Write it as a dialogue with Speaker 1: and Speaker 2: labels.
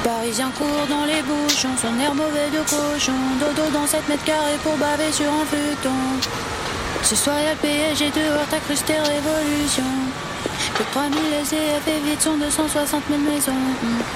Speaker 1: Parisien court dans les bouchons, son air mauvais de cochon. Dodo dans 7 mètres carrés pour baver sur un futon. Ce soir y'a le PSG dehors, t'as cru c'était révolution. Les 3000 SDF et vite sont 260 000 maisons.